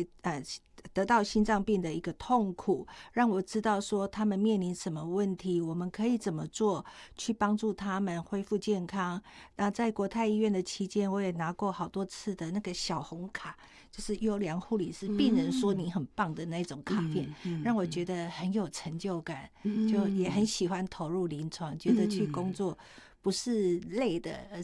得到心脏病的一个痛苦，让我知道说他们面临什么问题，我们可以怎么做去帮助他们恢复健康。那在国泰医院的期间，我也拿过好多次的那个小红卡，就是优良护理师病人说你很棒的那种卡片，让我觉得很有成就感，就也很喜欢投入临床，觉得去工作不是累的，而